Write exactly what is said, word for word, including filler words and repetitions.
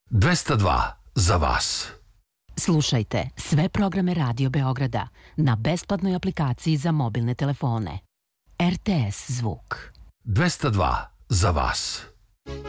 dvesta dva za vas. Slušajte sve programe Radio Beograda na besplatnoj aplikaciji za mobilne telefone. R T S Zvuk. dvesta dva za vas.